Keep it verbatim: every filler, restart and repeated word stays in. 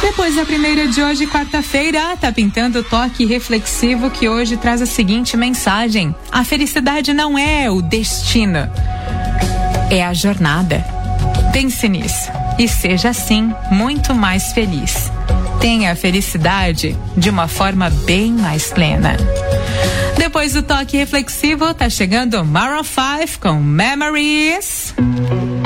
Depois da primeira de hoje, quarta-feira, tá pintando o toque reflexivo que hoje traz a seguinte mensagem: a felicidade não é o destino, é a jornada. Pense nisso e seja assim muito mais feliz. Tenha a felicidade de uma forma bem mais plena. Depois do toque reflexivo, tá chegando Maroon five com Memories.